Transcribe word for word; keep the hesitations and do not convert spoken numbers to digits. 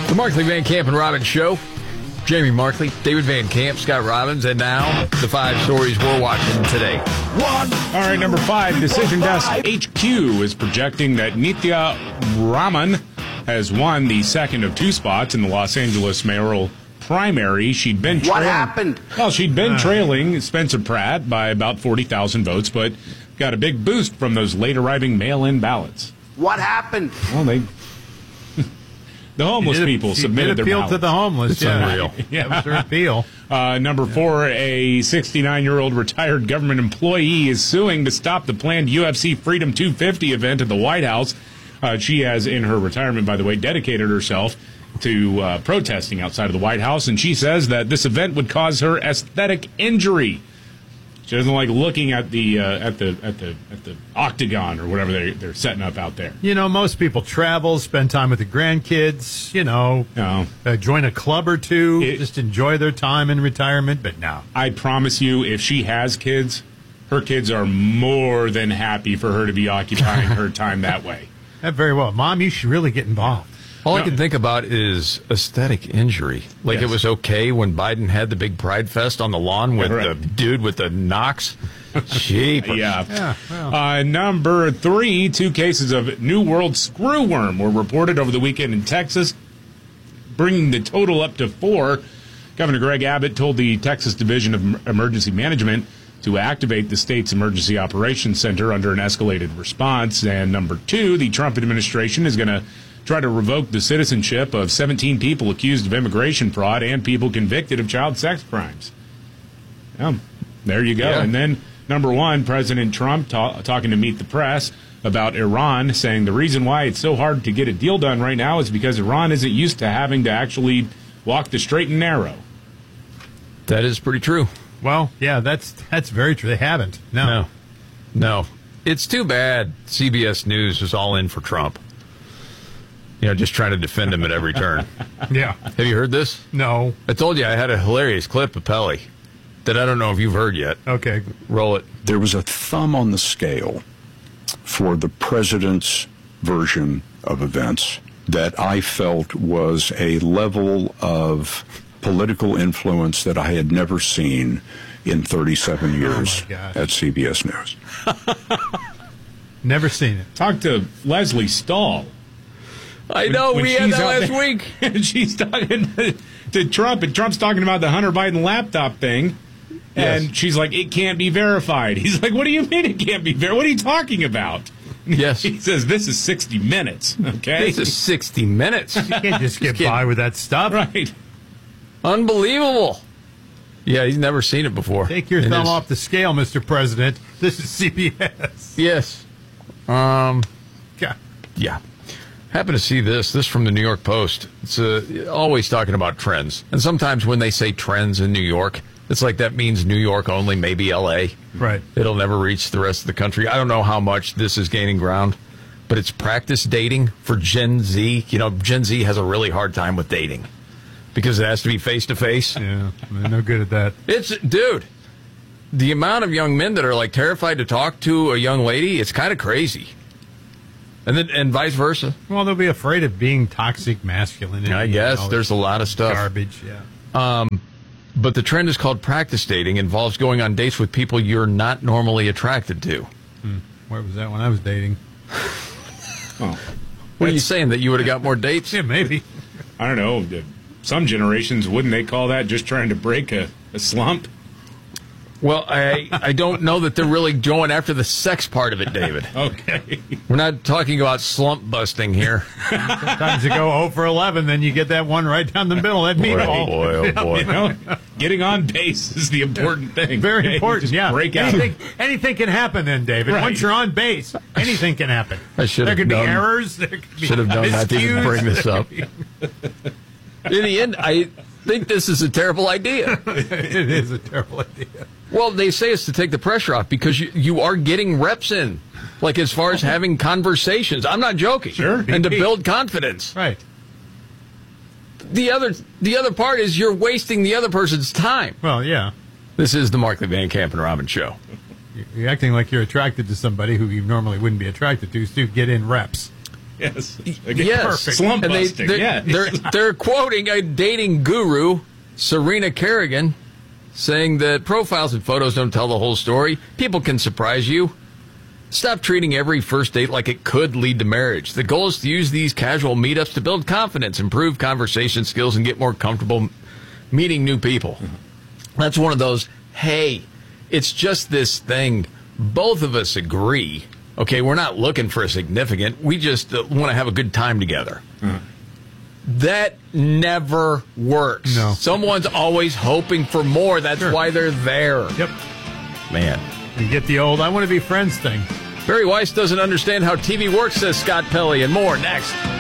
The Markley, Van Camp, and Robbins Show. Jamie Markley, David Van Camp, Scott Robbins, and now the five stories we're watching today. One. All right, number five, Decision Desk H Q is projecting that Nithya Raman has won the second of two spots in the Los Angeles mayoral primary. She'd been trailing, What happened? Well, she'd been trailing Spencer Pratt by about forty thousand votes, but got a big boost from those late arriving mail-in ballots. What happened? Well, they... The homeless did, people submitted their appeal ballots. to the homeless. It's yeah. unreal. Yeah, that was their appeal. Uh, number four, a sixty-nine-year-old retired government employee is suing to stop the planned U F C Freedom two fifty event at the White House. Uh, she has, in her retirement, by the way, dedicated herself to uh, protesting outside of the White House, and she says that this event would cause her aesthetic injury. She doesn't like looking at the uh, at the at the at the octagon or whatever they they're setting up out there. You know, most people travel, spend time with the grandkids, you know, No. uh, join a club or two, It- just enjoy their time in retirement, but no. I promise you, if she has kids, her kids are more than happy for her to be occupying her time that way. That very well. Mom, you should really get involved. All I No. can think about is aesthetic injury. Like Yes. it was okay when Biden had the big Pride Fest on the lawn with Right. the dude with the knocks. Jeepers. Yeah. Yeah, well. Uh, number three, two cases of New World screwworm were reported over the weekend in Texas, bringing the total up to four. Governor Greg Abbott told the Texas Division of Emergency Management to activate the state's Emergency Operations Center under an escalated response. And number two, the Trump administration is going to try to revoke the citizenship of seventeen people accused of immigration fraud and people convicted of child sex crimes. Yeah, there you go. Yeah. And then number one, President Trump ta- talking to Meet the Press about Iran, saying the reason why it's so hard to get a deal done right now is because Iran isn't used to having to actually walk the straight and narrow. That is pretty true. Well, yeah, that's that's very true. They haven't. No. No. No. It's too bad C B S News was all in for Trump. You know, just trying to defend him at every turn. Yeah. Have you heard this? No. I told you I had a hilarious clip of Pelly that I don't know if you've heard yet. Okay. Roll it. There was a thumb on the scale for the president's version of events that I felt was a level of political influence that I had never seen in thirty-seven years gosh. at C B S News. Never seen it. Talk to Leslie Stahl. I know, When we had she's that out last there- week. and she's talking to, to Trump, and Trump's talking about the Hunter Biden laptop thing. And Yes. she's like, it can't be verified. He's like, what do you mean it can't be verified? What are you talking about? Yes. He says, this is sixty minutes, okay? This is sixty minutes. You can't just get Can't- by with that stuff. right. Unbelievable. Yeah, he's never seen it before. Take your In thumb his- off the scale, Mister President. This is C B S. Yes. Um. God. Yeah. Happen to see this. This from the New York Post. It's uh, always talking about trends. And sometimes when they say trends in New York, it's like that means New York only, maybe L A. Right. It'll never reach the rest of the country. I don't know how much this is gaining ground, but it's practice dating for Gen Z. You know, Gen Z has a really hard time with dating because it has to be face-to-face. Yeah, I'm no good at that. It's, dude, the amount of young men that are like terrified to talk to a young lady, it's kind of crazy. And then, and vice versa. Well, they'll be afraid of being toxic masculinity. I guess and all there's a lot of that stuff. garbage. Yeah. But the trend is called practice dating, involves going on dates with people you're not normally attracted to. Where was that when I was dating? Oh, What are you saying, that you would have got more dates? Yeah, maybe. I don't know. the- Some generations, wouldn't they call that just trying to break a, a slump? Well, I I don't know that they're really going after the sex part of it, David. Okay. We're not talking about slump busting here. Sometimes you go oh for eleven, then you get that one right down the middle. That Boy, oh meatball. boy, oh boy. You know, getting on base is the important thing. Very okay? You important, just yeah. Break out. Anything, anything can happen then, David. Right. Once you're on base, anything can happen. I should There have could be known- errors. There could be Should have known not to even miscues. bring this up. In the end, I think this is a terrible idea. It is a terrible idea. Well, they say it's to take the pressure off because you, you are getting reps in, like as far as having conversations. I'm not joking. Sure. And to build confidence. Right. The other the other part is you're wasting the other person's time. Well, yeah. This is the Markley, Van Camp, and Robbins Show. You're acting like you're attracted to somebody who you normally wouldn't be attracted to, so you get in reps. Yes. Again, Yes. Perfect. Slump And they, busting. they're, Yeah. they're, they're quoting a dating guru, Serena Kerrigan, saying that profiles and photos don't tell the whole story. People can surprise you. Stop treating every first date like it could lead to marriage. The goal is to use these casual meetups to build confidence, improve conversation skills, and get more comfortable meeting new people. That's one of those, hey, it's just this thing. Both of us agree. Okay, we're not looking for a significant. We just uh, want to have a good time together. Uh-huh. That never works. No. Someone's always hoping for more. That's Sure. why they're there. Yep. Man. You get the old "I want to be friends" thing. Barry Weiss doesn't understand how T V works, says Scott Pelley, and more next.